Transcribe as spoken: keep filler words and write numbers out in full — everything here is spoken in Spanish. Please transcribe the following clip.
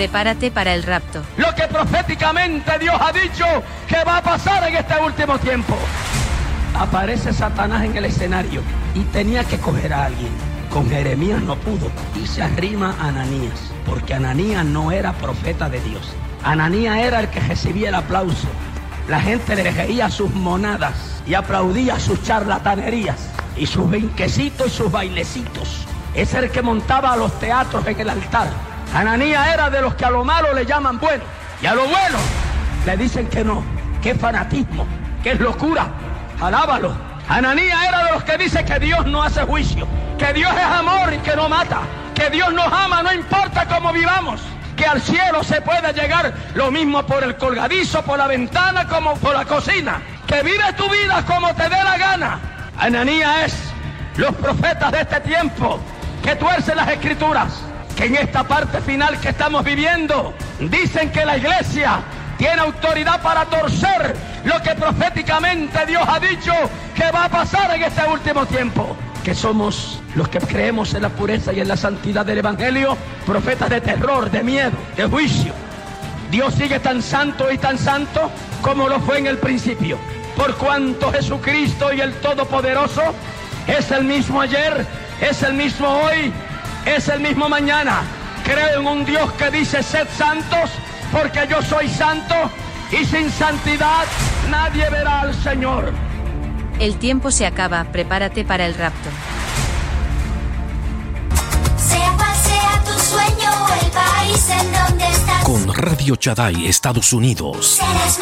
prepárate para el rapto. Lo que proféticamente Dios ha dicho que va a pasar en este último tiempo. Aparece Satanás en el escenario y tenía que coger a alguien. Con Jeremías no pudo y se arrima a Ananías, porque Ananías no era profeta de Dios. Ananías era el que recibía el aplauso. La gente le reía sus monadas y aplaudía sus charlatanerías y sus vinquecitos y sus bailecitos. Es el que montaba a los teatros en el altar. Ananías era de los que a lo malo le llaman bueno y a lo bueno le dicen que no. ¡Qué fanatismo! ¡Qué locura! ¡Alábalo! Ananías era de los que dice que Dios no hace juicio, que Dios es amor y que no mata, que Dios nos ama no importa cómo vivamos, que al cielo se puede llegar lo mismo por el colgadizo, por la ventana como por la cocina, que vive tu vida como te dé la gana. Ananías es los profetas de este tiempo que tuercen las escrituras, que en esta parte final que estamos viviendo dicen que la iglesia tiene autoridad para torcer lo que proféticamente Dios ha dicho que va a pasar en este último tiempo. Que somos los que creemos en la pureza y en la santidad del Evangelio, profetas de terror, de miedo, de juicio. Dios sigue tan santo y tan santo como lo fue en el principio. Por cuanto Jesucristo y el Todopoderoso es el mismo ayer, es el mismo hoy, es el mismo mañana. Creo en un Dios que dice: sed santos, porque yo soy santo, y sin santidad nadie verá al Señor. El tiempo se acaba, prepárate para el rapto. Sea cual sea tu sueño, el país en donde estás. Con Radio Shaddai Estados Unidos. Serás